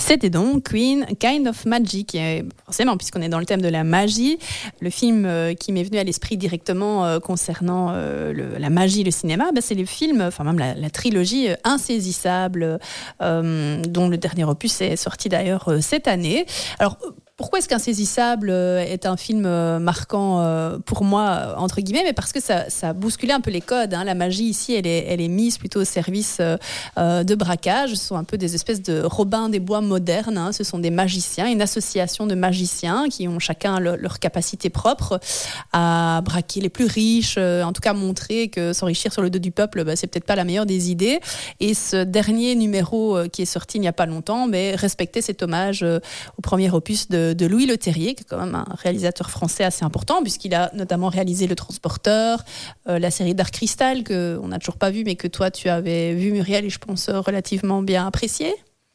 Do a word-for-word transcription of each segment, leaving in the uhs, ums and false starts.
C'était donc Queen, Kind of Magic. Et forcément, puisqu'on est dans le thème de la magie, le film euh, qui m'est venu à l'esprit directement euh, concernant euh, le, la magie, le cinéma, bah, c'est le film, enfin même la, la trilogie euh, Insaisissable, euh, dont le dernier opus est sorti d'ailleurs euh, cette année. Alors, pourquoi est-ce qu'Insaisissable est un film marquant pour moi, entre guillemets, mais parce que ça, ça a bousculé un peu les codes. Hein. La magie ici, elle est, elle est mise plutôt au service euh, de braquage. Ce sont un peu des espèces de Robin des Bois modernes. Hein. Ce sont des magiciens, une association de magiciens qui ont chacun le, leur capacité propre à braquer les plus riches, euh, en tout cas montrer que s'enrichir sur le dos du peuple, bah, c'est peut-être pas la meilleure des idées. Et ce dernier numéro euh, qui est sorti il n'y a pas longtemps, mais respectait cet hommage euh, au premier opus de de Louis Leterrier, qui est quand même un réalisateur français assez important, puisqu'il a notamment réalisé Le Transporteur, euh, la série Dark Crystal, qu'on n'a toujours pas vue, mais que toi, tu avais vu, Muriel, et je pense relativement bien apprécié.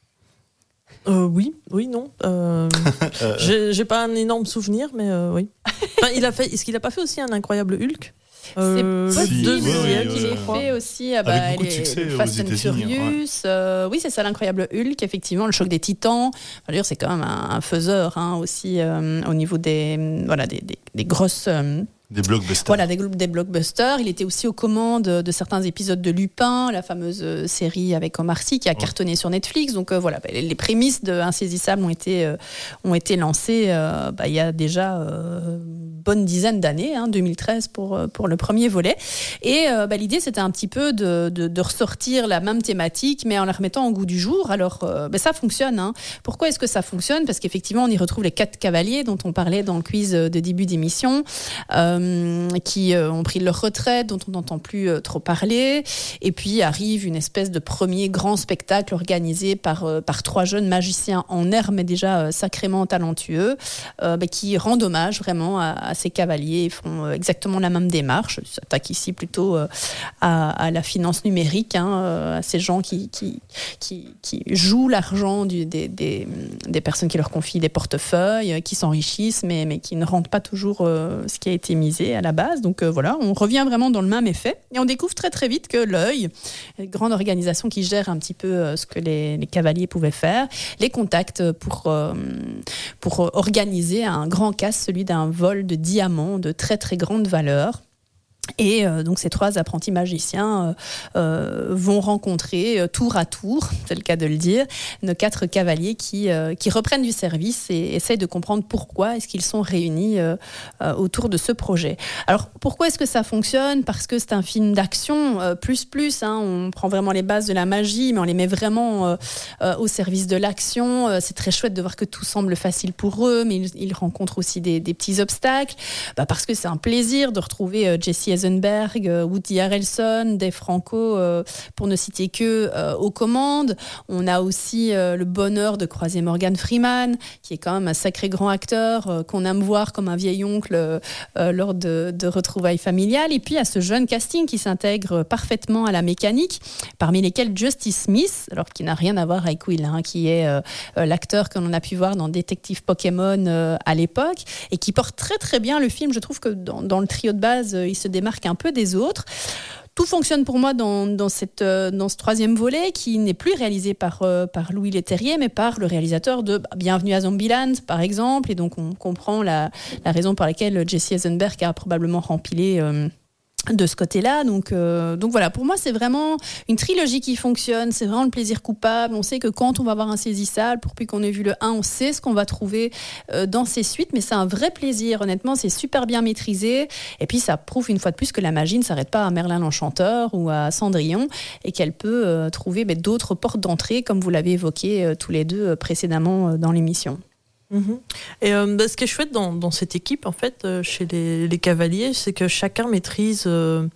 Euh, oui, oui, non. Euh, j'ai, j'ai pas un énorme souvenir, mais euh, oui. Enfin, il a fait, est-ce qu'il a pas fait aussi un incroyable Hulk? Euh, c'est possible oui, oui, qu'il oui, ait oui. fait aussi ah bah, avec beaucoup les, de succès Fast aux and États-Unis. Furious. Ouais. Euh, oui, c'est ça, l'incroyable Hulk, effectivement, le choc des titans. Enfin, d'ailleurs, c'est quand même un, un faiseur hein, aussi euh, au niveau des, voilà, des, des, des grosses... Euh, Des blockbusters. Voilà, des, des blockbusters. Il était aussi aux commandes de certains épisodes de Lupin, la fameuse série avec Omar Sy qui a cartonné ouais. sur Netflix. Donc euh, voilà, bah, les prémices de Insaisissable ont été, euh, ont été lancées euh, bah, il y a déjà euh, une bonne dizaine d'années, hein, deux mille treize pour, pour le premier volet. Et euh, bah, l'idée, c'était un petit peu de, de, de ressortir la même thématique, mais en la remettant au goût du jour. Alors, euh, bah, ça fonctionne. Hein. Pourquoi est-ce que ça fonctionne ? Parce qu'effectivement, on y retrouve les quatre cavaliers dont on parlait dans le quiz de début d'émission. Euh, qui euh, ont pris leur retraite, dont on n'entend plus euh, trop parler. Et puis arrive une espèce de premier grand spectacle organisé par, euh, par trois jeunes magiciens en herbe, mais déjà euh, sacrément talentueux, euh, bah, qui rendent hommage vraiment à, à ces cavaliers et font euh, exactement la même démarche. Ils s'attaquent ici plutôt euh, à, à la finance numérique, hein, euh, à ces gens qui, qui, qui, qui jouent l'argent du, des, des, des personnes qui leur confient des portefeuilles, euh, qui s'enrichissent, mais, mais qui ne rendent pas toujours euh, ce qui a été mis à la base. Donc euh, voilà, on revient vraiment dans le même effet et on découvre très très vite que l'œil, une grande organisation qui gère un petit peu euh, ce que les, les cavaliers pouvaient faire, les contacts pour, euh, pour organiser un grand casse, celui d'un vol de diamants de très très grande valeur. Et euh, donc ces trois apprentis magiciens euh, euh, vont rencontrer euh, tour à tour, c'est le cas de le dire, nos quatre cavaliers qui, euh, qui reprennent du service et essayent de comprendre pourquoi est-ce qu'ils sont réunis euh, euh, autour de ce projet. Alors pourquoi est-ce que ça fonctionne ? Parce que c'est un film d'action euh, plus plus, hein, on prend vraiment les bases de la magie, mais on les met vraiment euh, euh, au service de l'action. Euh, c'est très chouette de voir que tout semble facile pour eux, mais ils, ils rencontrent aussi des, des petits obstacles, bah, parce que c'est un plaisir de retrouver euh, Jesse Eisenberg, Woody Harrelson, Dave Franco, euh, pour ne citer que euh, aux commandes. On a aussi euh, le bonheur de croiser Morgan Freeman, qui est quand même un sacré grand acteur, euh, qu'on aime voir comme un vieil oncle euh, lors de, de retrouvailles familiales. Et puis, il y a ce jeune casting qui s'intègre parfaitement à la mécanique, parmi lesquels Justice Smith, alors qui n'a rien à voir avec Will, hein, qui est euh, l'acteur que l'on a pu voir dans Détective Pokémon euh, à l'époque, et qui porte très très bien le film. Je trouve que dans, dans le trio de base, euh, il se démarque un peu des autres. Tout fonctionne pour moi dans, dans, cette, dans ce troisième volet qui n'est plus réalisé par, euh, par Louis Leterrier, mais par le réalisateur de Bienvenue à Zombieland, par exemple. Et donc, on comprend la, la raison pour laquelle Jesse Eisenberg a probablement rempilé euh, de ce côté-là. Donc, euh, donc voilà, pour moi, c'est vraiment une trilogie qui fonctionne. C'est vraiment le plaisir coupable. On sait que quand on va voir Insaisissable, pour plus qu'on ait vu le un, on sait ce qu'on va trouver euh, dans ces suites, mais c'est un vrai plaisir. Honnêtement, c'est super bien maîtrisé. Et puis, ça prouve une fois de plus que la magie ne s'arrête pas à Merlin l'Enchanteur ou à Cendrillon et qu'elle peut euh, trouver mais, d'autres portes d'entrée, comme vous l'avez évoqué euh, tous les deux euh, précédemment euh, dans l'émission. Mmh. Et euh, bah, ce qui est chouette dans, dans cette équipe, en fait, euh, chez les, les cavaliers, c'est que chacun maîtrise euh,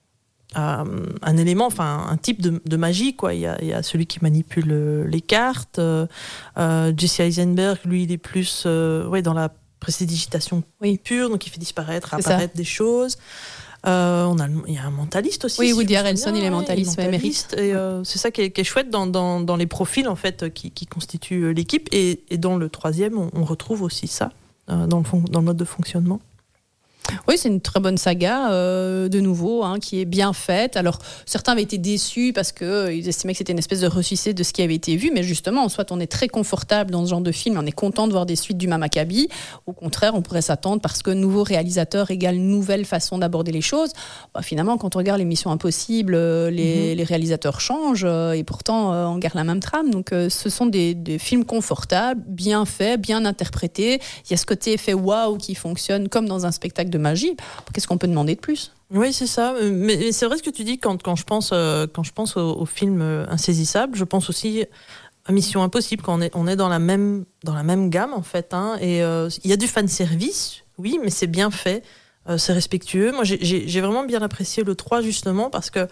euh, un élément, enfin un type de, de magie, quoi. Il y a, il y a celui qui manipule euh, les cartes. Euh, euh, Jesse Eisenberg, lui, il est plus euh, ouais, dans la prestidigitation oui. pure, donc il fait disparaître, c'est apparaître ça. Des choses. Euh, on a, il y a un mentaliste aussi. Oui, si Woody Harrelson, il est mentaliste, ouais, mentaliste. Et euh, c'est ça qui est, qui est chouette dans, dans, dans les profils en fait qui, qui constituent l'équipe. Et, et dans le troisième, on, on retrouve aussi ça euh, dans, le fon- dans le mode de fonctionnement. Oui, c'est une très bonne saga, euh, de nouveau, hein, qui est bien faite. Alors, certains avaient été déçus parce qu'ils euh, estimaient que c'était une espèce de ressuscité de ce qui avait été vu, mais justement, soit on est très confortable dans ce genre de film, on est content de voir des suites du même acabit. Au contraire, on pourrait s'attendre parce que nouveau réalisateur égale nouvelle façon d'aborder les choses. Bah, finalement, quand on regarde les Missions Impossibles, euh, les, mm-hmm. les réalisateurs changent euh, et pourtant, euh, on garde la même trame. Donc, euh, ce sont des, des films confortables, bien faits, bien interprétés. Il y a ce côté effet waouh qui fonctionne comme dans un spectacle de magie. Qu'est-ce qu'on peut demander de plus ? Oui, c'est ça. Mais c'est vrai ce que tu dis quand, quand je pense, euh, quand je pense au, au film Insaisissable. Je pense aussi à Mission Impossible, quand on est, on est dans, la même, dans la même gamme, en fait. Hein, et il euh, y a du fanservice, oui, mais c'est bien fait. Euh, c'est respectueux. Moi, j'ai, j'ai, j'ai vraiment bien apprécié le trois, justement, parce que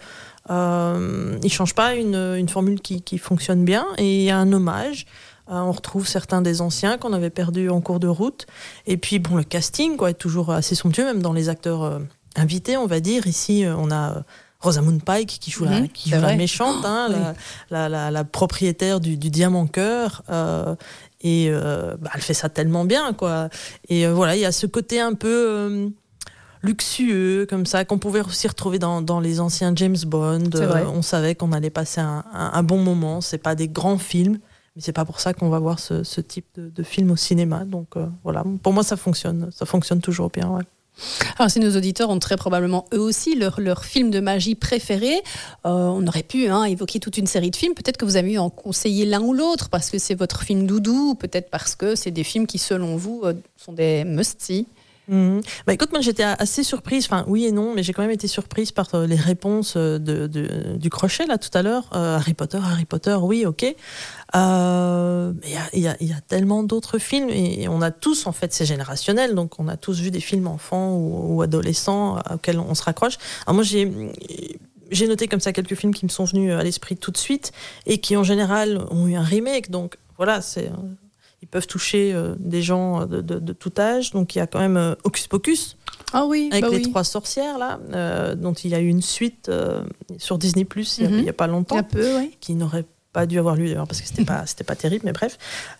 euh, il ne change pas une, une formule qui, qui fonctionne bien. Et il y a un hommage. Euh, on retrouve certains des anciens qu'on avait perdus en cours de route. Et puis, bon, le casting quoi, est toujours assez somptueux, même dans les acteurs euh, invités, on va dire. Ici, euh, on a euh, Rosamund Pike qui joue, mmh, la, qui joue la méchante, hein, oh, oui. la, la, la, la propriétaire du, du Diamant Cœur. Euh, et euh, bah, elle fait ça tellement bien, quoi. Et euh, voilà, il y a ce côté un peu euh, luxueux, comme ça, qu'on pouvait aussi retrouver dans, dans les anciens James Bond. Euh, on savait qu'on allait passer un, un, un bon moment. C'est pas des grands films. Mais c'est pas pour ça qu'on va voir ce, ce type de, de film au cinéma. Donc euh, voilà, pour moi ça fonctionne, ça fonctionne toujours bien. Ouais. Alors si nos auditeurs ont très probablement eux aussi leur, leur film de magie préféré, euh, on aurait pu hein, évoquer toute une série de films. Peut-être que vous avez eu en conseiller l'un ou l'autre parce que c'est votre film doudou, ou peut-être parce que c'est des films qui selon vous euh, sont des must-see. Mmh. Bah écoute, moi j'étais assez surprise, enfin oui et non, mais j'ai quand même été surprise par euh, les réponses de, de, du crochet là tout à l'heure. Euh, Harry Potter, Harry Potter, oui, ok. Euh, il y, y, y a tellement d'autres films et, et on a tous, en fait, c'est générationnel, donc on a tous vu des films enfants ou, ou adolescents auxquels on se raccroche. Alors moi j'ai, j'ai noté comme ça quelques films qui me sont venus à l'esprit tout de suite et qui en général ont eu un remake, donc voilà, c'est... Ils peuvent toucher euh, des gens de, de, de tout âge. Donc il y a quand même euh, Hocus Pocus, ah oui, avec bah les oui. trois sorcières, là, euh, dont il y a eu une suite euh, sur Disney plus, il n'y mm-hmm. a, a pas longtemps, il y a peu, oui. qui n'aurait pas dû avoir lieu d'ailleurs, parce que c'était pas, c'était pas terrible, mais bref.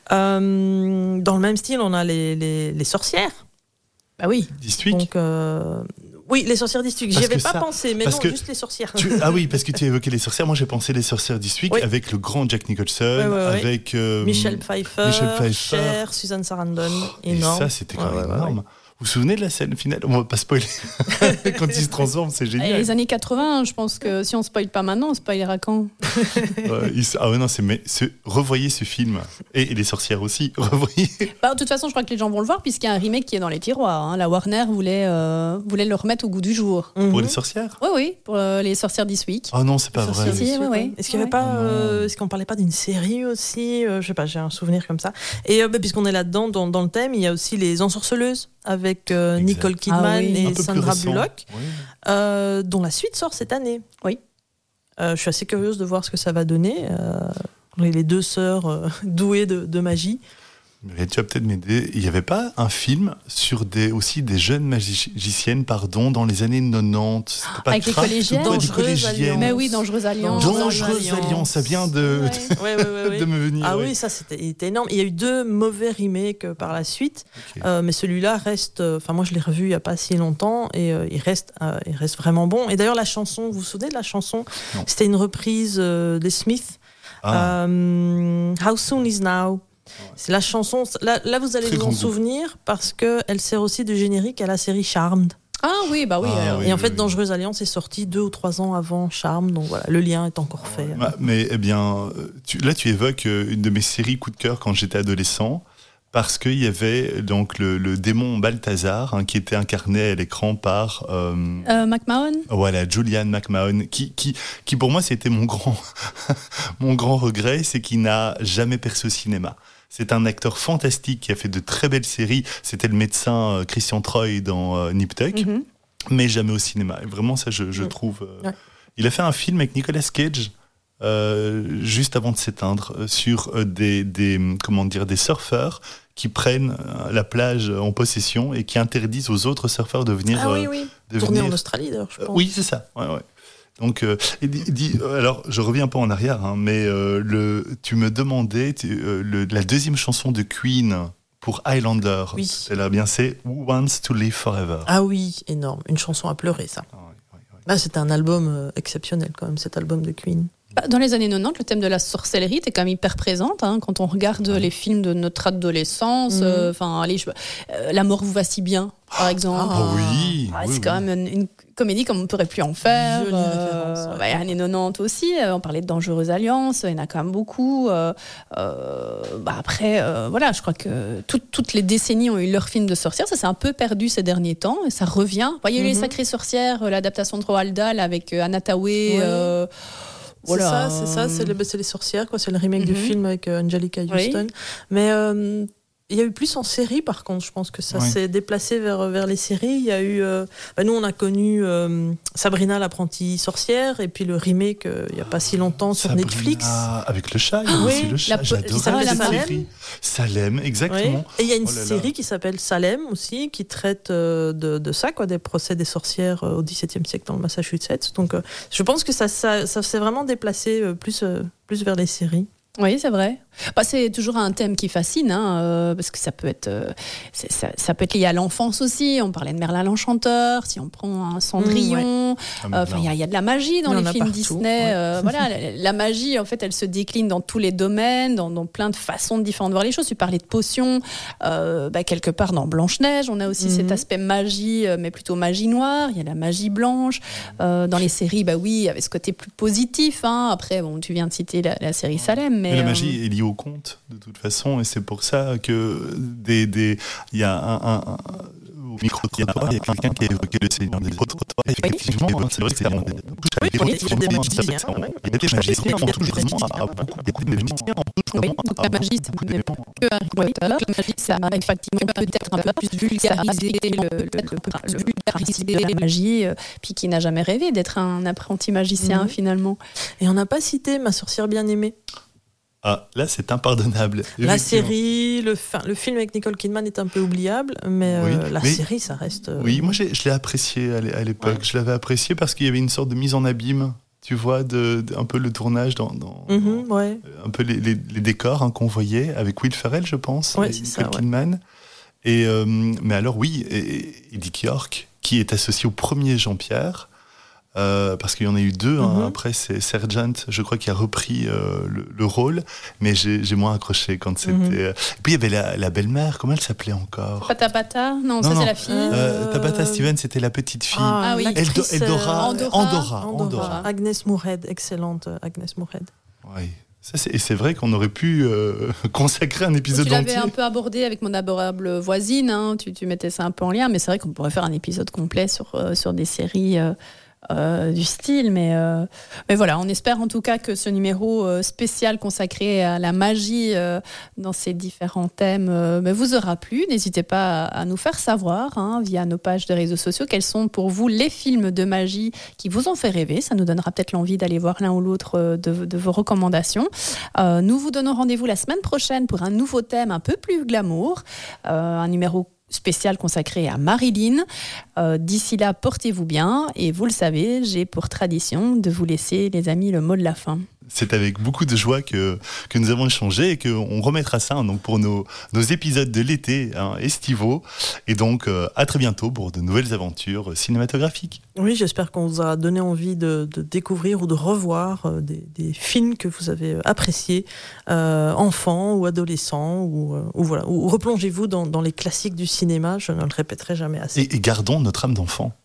Euh, dans le même style, on a les, les, les sorcières. Bah oui. D'Eastwick. Donc, euh, oui, les sorcières d'Eastwick. J'y avais pas ça, pensé, mais non, juste les sorcières. Tu, ah oui, parce que tu as évoqué les sorcières. Moi, j'ai pensé les sorcières d'Eastwick oui. avec le grand Jack Nicholson, ouais, ouais, ouais. avec euh, Michel Pfeiffer, Michel Pfeiffer, Cher, Susan Sarandon. Énorme. Et ça, c'était quand ouais, même ouais, énorme. Ouais. Vous vous souvenez de la scène finale ? On va pas spoiler. Quand il se transforme, c'est génial. Et les années quatre-vingts, je pense que si on spoile pas maintenant, on spoilera quand ? ouais, il, Ah ouais, non, c'est, mais, ce, revoyez ce film. Et, et les sorcières aussi, revoyez. Bah, de toute façon, je crois que les gens vont le voir, puisqu'il y a un remake qui est dans les tiroirs. Hein. La Warner voulait, euh, voulait le remettre au goût du jour. Mm-hmm. Pour les sorcières ? Oui, oui, pour euh, les sorcières d'Eastwick. Oh non, c'est pas vrai. Si, oui, oui. Est-ce qu'il y avait pas, euh, est-ce qu'on parlait pas d'une série aussi euh, Je sais pas, j'ai un souvenir comme ça. Et euh, bah, puisqu'on est là-dedans, dans, dans le thème, il y a aussi les Ensorceleuses avec euh, Nicole Kidman ah, oui. et Sandra Bullock, oui. euh, dont la suite sort cette année. Oui. Euh, je suis assez curieuse de voir ce que ça va donner. Euh, les deux sœurs euh, douées de, de magie. Mais tu vas peut-être m'aider. Il n'y avait pas un film sur des, aussi des jeunes magiciennes pardon, dans les années quatre-vingt-dix C'était pas avec les collégiennes. Dangereuse Alliance. Mais oui, Dangereuse Alliance. Dangereuse Alliance, ça vient de, ouais. Ouais, ouais, ouais, de me venir. Ah ouais. oui, ça c'était, c'était énorme. Il y a eu deux mauvais remakes par la suite, okay. euh, mais celui-là reste. Enfin, euh, moi je l'ai revu il n'y a pas si longtemps et euh, il, reste, euh, il reste vraiment bon. Et d'ailleurs, la chanson, vous vous souvenez de la chanson ? Non. C'était une reprise euh, des Smiths. Ah. Euh, How Soon Is Now ? C'est la chanson. Là, là vous allez Très vous en souvenir parce qu'elle sert aussi de générique à la série Charmed. Ah oui, bah oui. Ah, alors. oui et en oui, fait, oui. Dangereuse Alliance est sortie deux ou trois ans avant Charmed, donc voilà, le lien est encore fait. Bah, mais eh bien, tu, là, tu évoques une de mes séries coup de cœur quand j'étais adolescent. Parce qu'il y avait donc le, le démon Balthazar hein, qui était incarné à l'écran par euh, euh, McMahon. Voilà, Julianne McMahon, qui, qui, qui pour moi c'était mon grand, mon grand regret, c'est qu'il n'a jamais percé au cinéma. C'est un acteur fantastique qui a fait de très belles séries. C'était le médecin euh, Christian Troy dans euh, Nip Tuck, mm-hmm. mais jamais au cinéma. Et vraiment ça, je, je mm. trouve. Euh, ouais. Il a fait un film avec Nicolas Cage. Euh, juste avant de s'éteindre, euh, sur euh, des, des, comment dire, des surfeurs qui prennent euh, la plage en possession et qui interdisent aux autres surfeurs de venir... Ah oui, oui. De Tourner venir... en Australie, d'ailleurs, je pense. Euh, oui, c'est ça. Ouais, ouais. Donc, euh, et dit, dit, alors, je reviens un peu en arrière, hein, mais euh, le, tu me demandais tu, euh, le, la deuxième chanson de Queen pour Highlander. Oui. C'est là bien, c'est Who Wants to Live Forever. Ah oui, énorme. Une chanson à pleurer, ça. Ah, oui, oui, oui. Là, c'était un album euh, exceptionnel, quand même, cet album de Queen. Dans les années quatre-vingt-dix, le thème de la sorcellerie était quand même hyper présente. Hein, quand on regarde les films de notre adolescence, Mmh. euh, allez, je, euh, La mort vous va si bien, par exemple. Ah oui, Ah, oui, c'est oui. quand même une, une comédie comme on ne pourrait plus en faire. Jolie référence, ouais. bah, années quatre-vingt-dix aussi, euh, on parlait de Dangereuse Alliance, il y en a quand même beaucoup. Euh, euh, bah, après, euh, voilà, je crois que tout, toutes les décennies ont eu leur film de sorcières. Ça s'est un peu perdu ces derniers temps et ça revient. Bah, il y a eu Les Mhm. Sacrées Sorcières, euh, l'adaptation de Roald Dahl avec euh, Anna Thaoué. Ouais. euh, C'est Voilà. ça, c'est ça, c'est, le, c'est les sorcières, quoi. C'est le remake du Mhm. film avec euh, Angelica Houston. Oui. Mais euh, il y a eu plus en série, par contre. Je pense que ça Oui. s'est déplacé vers, vers les séries. Il y a eu, euh, bah, nous, on a connu euh, Sabrina l'apprentie sorcière, et puis le remake euh, il n'y a pas si longtemps sur Sabrina, Netflix. Avec le chat, il y a Oui, aussi le chat. la- J'adorais qui s'appelle cette Salem. série. Salem, Ouais. exactement. Et il y a une Oh là là. série qui s'appelle Salem aussi, qui traite euh, de, de ça, quoi, des procès des sorcières euh, au dix-septième siècle dans le Massachusetts. Donc, euh, je pense que ça, ça, ça s'est vraiment déplacé euh, plus, euh, plus vers les séries. Oui, c'est vrai. Bah, c'est toujours un thème qui fascine, hein, euh, parce que ça peut être, euh, c'est- ça, ça peut être lié à l'enfance aussi. On parlait de Merlin l'Enchanteur. Si on prend un Cendrillon, Ah, mais euh, enfin, il non. y, a- il y a de la magie dans Il y les en a films partout, Disney. ouais. euh, voilà, la, la magie, en fait, elle se décline dans tous les domaines, dans, dans plein de façons différentes de voir les choses. Tu parlais de potions, euh, bah, quelque part dans Blanche-Neige, on a aussi Mhm. cet aspect magie, euh, mais plutôt magie noire. Il y a la magie blanche. Euh, dans les séries, bah oui, il y avait ce côté plus positif. Hein. Après, bon, tu viens de citer la, la série Salem, mais Mais la euh, magie est liée au conte, de toute façon, et c'est pour ça que des, des, il y a un, un, un- au micro-trottoir, il y a quelqu'un qui a évoqué le Seigneur des Trottoirs. Effectivement, c'est vrai que c'est un monde. Oui, il y a des magiciens, Il y a des ouais. magiciens, on touche vraiment à beaucoup. Il y a des magiciens, on touche oui, vraiment donc à la magie, beaucoup c'est d'éléments. que Harry Potter. La magie, ça a effectivement peut-être un peu plus vulgarisé le, le, le, le vulgarisé la magie, euh, puis qui n'a jamais rêvé d'être un apprenti magicien Mhm. finalement. Et on n'a pas cité Ma sorcière bien-aimée. Ah, là, c'est impardonnable. La Effectivement. série, le, fin, le film avec Nicole Kidman est un peu oubliable, mais Oui, euh, la mais- série, ça reste... euh, Oui, moi j'ai- je l'ai apprécié à l'é- à l'époque. Ouais. Je l'avais apprécié parce qu'il y avait une sorte de mise en abîme, tu vois, de, de- un peu le tournage dans, dans- mhm, dans- ouais. un peu les, les- les décors hein, qu'on voyait avec Will Ferrell, je pense, Ouais, et c'est Nicole ça, ouais. Kidman. Et euh, mais alors oui, et, et Dick York qui est associé au premier Jean-Pierre. Euh, parce qu'il y en a eu deux. Hein. Mhm. Après, c'est Sergeant, je crois, qui a repris euh, le, le rôle, mais j'ai j'ai moins accroché quand c'était. Mhm. Et puis il y avait la, la belle-mère. Comment elle s'appelait encore? Pata Pata, non, Non, ça non. c'est la fille. Euh, Euh, Tabitha Stevens, c'était la petite fille. Ah oui. l'actrice, Eldo- Eldora, euh, Andorra. Andorra, Andorra. Andorra. Agnès Moorehead, excellente euh, Agnès Moorehead. Oui. Ça, c'est- et c'est vrai qu'on aurait pu euh, consacrer un épisode Tu l'avais entier. un peu abordé avec mon adorable voisine, hein, tu, tu mettais ça un peu en lien, mais c'est vrai qu'on pourrait faire un épisode complet sur, euh, sur des séries euh, euh, du style. Mais, euh, mais voilà, on espère en tout cas que ce numéro euh, spécial consacré à la magie euh, dans ces différents thèmes euh, mais vous aura plu. N'hésitez pas à, à nous faire savoir hein, via nos pages de réseaux sociaux quels sont pour vous les films de magie qui vous ont fait rêver. Ça nous donnera peut-être l'envie d'aller voir l'un ou l'autre euh, de, de vos recommandations. Euh, nous vous donnons rendez-vous la semaine prochaine pour un nouveau thème un peu plus glamour, euh, un numéro spécial consacré à Marilyn. Euh, d'ici là, portez-vous bien et vous le savez, j'ai pour tradition de vous laisser, les amis, le mot de la fin. C'est avec beaucoup de joie que, que nous avons échangé et qu'on remettra ça hein, donc pour nos, nos épisodes de l'été hein, estivaux. Et donc, euh, à très bientôt pour de nouvelles aventures cinématographiques. Oui, j'espère qu'on vous a donné envie de, de découvrir ou de revoir euh, des, des films que vous avez appréciés, euh, enfants ou adolescents, ou, euh, ou voilà, ou replongez-vous dans, dans les classiques du cinéma. Je ne le répéterai jamais assez. Et, et gardons notre âme d'enfant.